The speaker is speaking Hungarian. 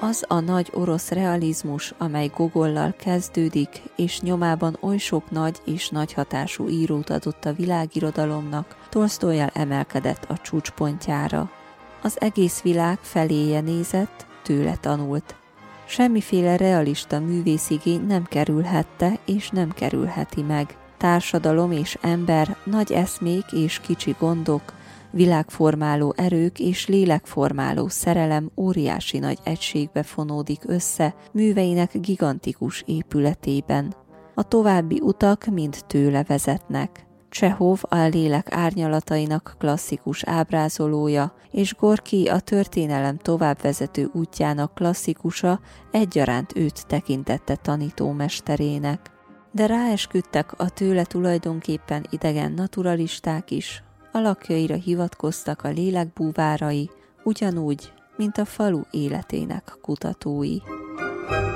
Az a nagy orosz realizmus, amely Gogollal kezdődik, és nyomában oly sok nagy és nagy hatású írót adott a világirodalomnak, Tolsztojjal emelkedett a csúcspontjára. Az egész világ feléje nézett, tőle tanult. Semmiféle realista művészigény nem kerülhette és nem kerülheti meg. Társadalom és ember, nagy eszmék és kicsi gondok, világformáló erők és lélekformáló szerelem óriási nagy egységbe fonódik össze műveinek gigantikus épületében. A további utak mind tőle vezetnek. Csehov a lélek árnyalatainak klasszikus ábrázolója, és Gorki a történelem továbbvezető útjának klasszikusa egyaránt őt tekintette tanítómesterének. De ráesküdtek a tőle tulajdonképpen idegen naturalisták is, alakjaira hivatkoztak a lélekbúvárai, ugyanúgy, mint a falu életének kutatói.